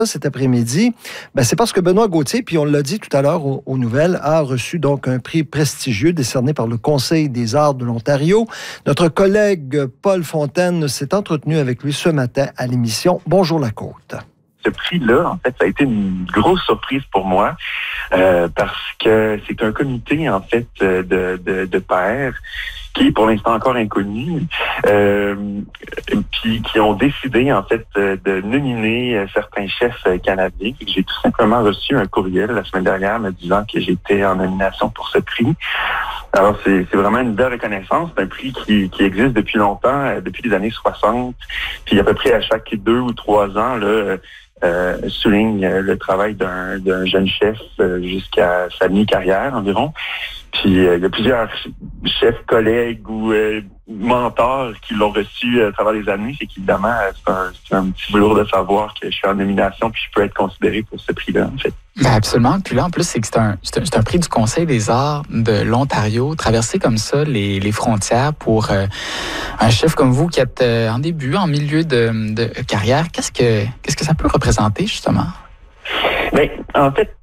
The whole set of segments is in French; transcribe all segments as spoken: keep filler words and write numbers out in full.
cet après-midi, ben c'est parce que Benoît Gauthier, puis on l'a dit tout à l'heure aux, aux nouvelles, a reçu donc un prix prestigieux décerné par le Conseil des arts de l'Ontario. Notre collègue Paul Fontaine s'est entretenu avec lui ce matin à l'émission Bonjour la Côte. Ce prix-là, en fait, ça a été une grosse surprise pour moi euh, parce que c'est un comité, en fait, de, de, de pairs qui est pour l'instant encore inconnu, euh, puis qui ont décidé, en fait, de nominer certains chefs canadiens. J'ai tout simplement reçu un courriel la semaine dernière me disant que j'étais en nomination pour ce prix. Alors, c'est, c'est vraiment une belle reconnaissance. C'est un prix qui, qui existe depuis longtemps, depuis les années soixante, puis à peu près à chaque deux ou trois ans, là, Euh, souligne le travail d'un, d'un jeune chef euh, jusqu'à sa mi-carrière environ. Puis euh, il y a plusieurs chefs, collègues ou euh, mentors qui l'ont reçu à travers les années. C'est qu'évidemment, c'est un, c'est un petit velours de savoir que je suis en nomination puis je peux être considéré pour ce prix-là, en fait. Ben absolument. Puis là, en plus, c'est que c'est un, c'est un, c'est un prix du Conseil des arts de l'Ontario. Traverser comme ça les, les frontières pour euh, un chef comme vous qui êtes euh, en début, en milieu de, de carrière, qu'est-ce que, qu'est-ce que ça peut représenter, justement? Bien, en fait,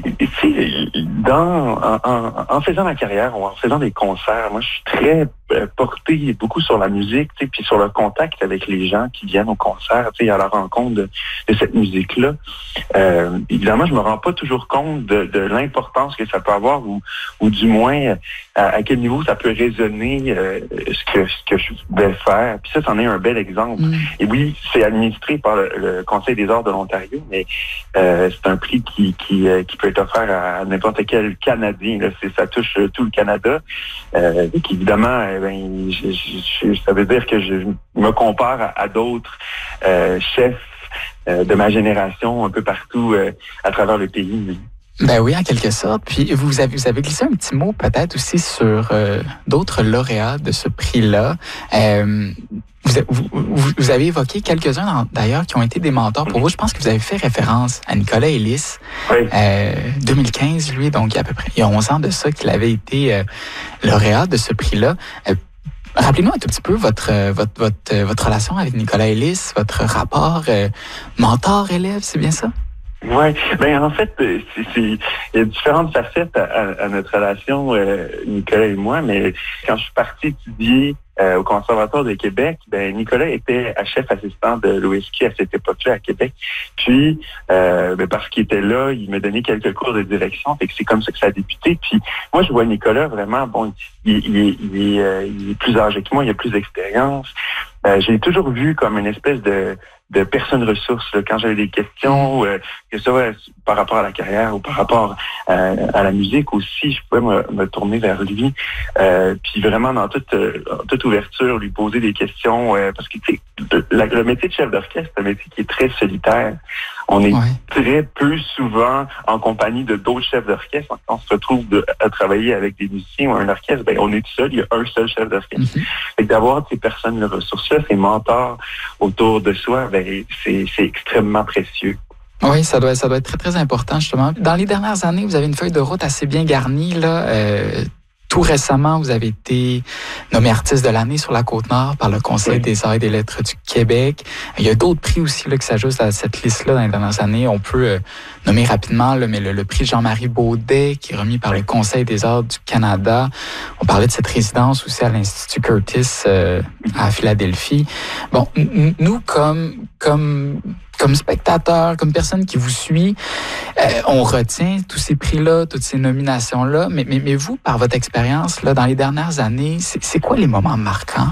dans, en, en, en faisant ma carrière ou en faisant des concerts, moi, je suis très euh, porté beaucoup sur la musique, tu sais, puis sur le contact avec les gens qui viennent au concert, tu sais, à la rencontre de, de cette musique-là. Euh, évidemment, je me rends pas toujours compte de, de l'importance que ça peut avoir ou, ou du moins à, à quel niveau ça peut résonner euh, ce que ce que je vais faire. Puis ça, c'en est un bel exemple. Mm. Et oui, c'est administré par le, le Conseil des arts de l'Ontario, mais euh, c'est un prix qui qui qui peut être offert à n'importe quel Canadien. Là, c'est, ça touche tout le Canada. Euh, et qu'évidemment, eh ben, je, je, ça veut dire que je me compare à, à d'autres euh, chefs euh, de ma génération un peu partout euh, à travers le pays. Ben oui, en quelque sorte. Puis vous avez, vous avez glissé un petit mot peut-être aussi sur euh, d'autres lauréats de ce prix-là. Euh, Vous, vous, vous avez évoqué quelques-uns d'ailleurs qui ont été des mentors pour vous. Je pense que vous avez fait référence à Nicolas Ellis. Oui. Euh, deux mille quinze, lui, donc il y a à peu près il y a onze ans de ça qu'il avait été euh, lauréat de ce prix-là. Euh, Rappelez-nous un tout petit peu votre, votre, votre, votre relation avec Nicolas Ellis, votre rapport euh, mentor-élève, c'est bien ça? Oui, ben en fait, c'est, c'est, il y a différentes facettes à, à, à notre relation, euh, Nicolas et moi, mais quand je suis parti étudier euh, au Conservatoire de Québec, ben Nicolas était chef assistant de l'O S Q à cette époque-là à Québec. Puis, euh, ben parce qu'il était là, il me donnait quelques cours de direction, fait que c'est comme ça que ça a débuté. Puis moi, je vois Nicolas vraiment, bon, il, il, il, il, est, euh, il est plus âgé que moi, il a plus d'expérience. Euh, j'ai toujours vu comme une espèce de de personnes ressources. Là, quand j'avais des questions, euh, que ça soit par rapport à la carrière ou par rapport euh, à la musique aussi, je pouvais me, me tourner vers lui. Euh, puis vraiment, dans toute, euh, toute ouverture, lui poser des questions. Euh, parce que le, le métier de chef d'orchestre, c'est un métier qui est très solitaire. On est ouais. très peu souvent en compagnie de d'autres chefs d'orchestre. Quand on se retrouve de, à travailler avec des musiciens ou un orchestre, ben on est tout seul, il y a un seul chef d'orchestre. Mm-hmm. Fait que d'avoir ces personnes ressources-là, ces mentors autour de soi, ben c'est, c'est extrêmement précieux. Oui, ça doit, ça doit être très, très important, justement. Dans les dernières années, vous avez une feuille de route assez bien garnie, là. Euh, Tout récemment, vous avez été nommé artiste de l'année sur la Côte-Nord par le Conseil oui. des arts et des lettres du Québec. Il y a d'autres prix aussi là, qui s'ajoutent à cette liste-là dans les dernières années. On peut euh, nommer rapidement là, mais le, le prix Jean-Marie Baudet, qui est remis par oui. le Conseil des arts du Canada. On parlait de cette résidence aussi à l'Institut Curtis euh, à Philadelphie. Bon, n- nous, comme... comme Comme spectateur, comme personne qui vous suit, euh, on retient tous ces prix-là, toutes ces nominations-là. Mais, mais, mais vous, par votre expérience, là, dans les dernières années, c'est, c'est quoi les moments marquants?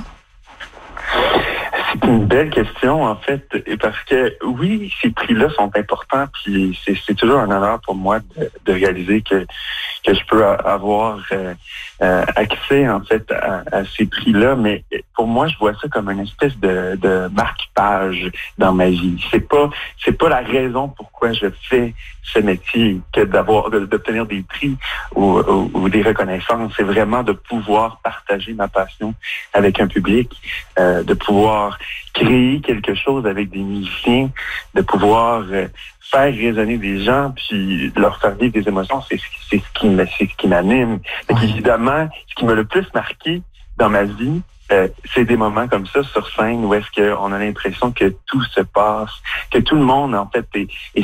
C'est une belle question, en fait, parce que oui, ces prix-là sont importants, puis c'est, c'est toujours un honneur pour moi de, de réaliser que, que je peux avoir euh, euh, accès, en fait, à, à ces prix-là, mais pour moi, je vois ça comme une espèce de, de marque-page dans ma vie. C'est pas, c'est pas la raison pourquoi je fais ce métier que d'avoir, de, d'obtenir des prix ou, ou, ou des reconnaissances. C'est vraiment de pouvoir partager ma passion avec un public, euh, de pouvoir créer quelque chose avec des musiciens, de pouvoir euh, faire résonner des gens, puis leur faire vivre des émotions, c'est, c'est, ce, qui me, c'est ce qui m'anime. Donc, évidemment, ce qui m'a le plus marqué dans ma vie, euh, c'est des moments comme ça sur scène où est-ce qu'on a l'impression que tout se passe, que tout le monde, en fait, est, est